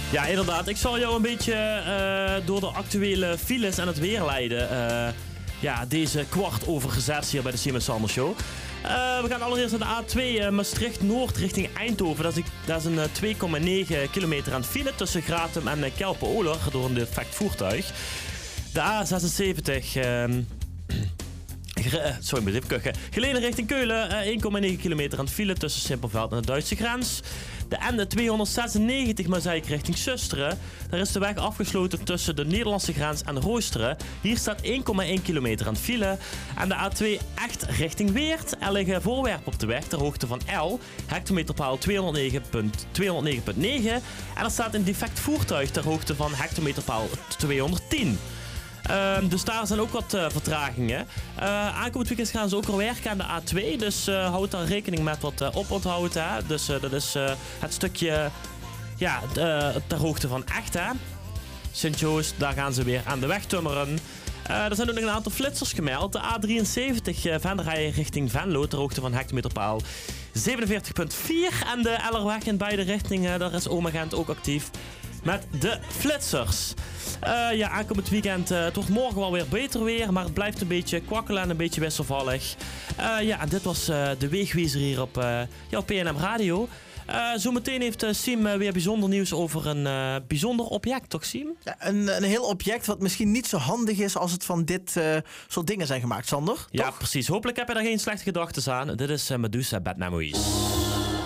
Ja, inderdaad. Ik zal jou een beetje door de actuele files en het weer leiden. Deze 6:15 hier bij de Siemens Sander Show. We gaan allereerst naar de A2 Maastricht-Noord richting Eindhoven. Dat is een 2,9 kilometer aan file tussen Gratum en Kelpen-Oler door een defect voertuig. De A76... Sorry, ik moet even kuchen. Geleden richting Keulen, 1,9 kilometer aan file tussen Simpelveld en de Duitse grens. De N296 Mazeik richting Susteren. Daar is de weg afgesloten tussen de Nederlandse grens en Roosteren. Hier staat 1,1 kilometer aan file. En de A2 echt richting Weert. Er liggen voorwerpen op de weg ter hoogte van L. Hectometerpaal 209.9. En er staat een defect voertuig ter hoogte van hectometerpaal 210. Dus daar zijn ook wat vertragingen. Aankomend weekend gaan ze ook al werken aan de A2. Dus houd daar rekening met wat oponthoud. Hè? Dus dat is het stukje ter hoogte van Echt. Hè? Sint-Joost, daar gaan ze weer aan de weg tummeren. Er zijn ook nog een aantal flitsers gemeld. De A73 Venray richting Venlo ter hoogte van hectometerpaal 47,4. En de Ellerweg in beide richtingen, daar is Oma Gent ook actief met de flitsers. Aankomend weekend, het wordt morgen wel weer beter weer, maar het blijft een beetje kwakkelen en een beetje wisselvallig. En dit was de weegwijzer hier op PNM Radio. Zometeen heeft Siem weer bijzonder nieuws over een bijzonder object, toch Siem? Ja, een heel object wat misschien niet zo handig is als het van dit soort dingen zijn gemaakt, Sander. Ja, toch? precies. Hopelijk heb je daar geen slechte gedachten aan. Dit is Medusa Bad Memories.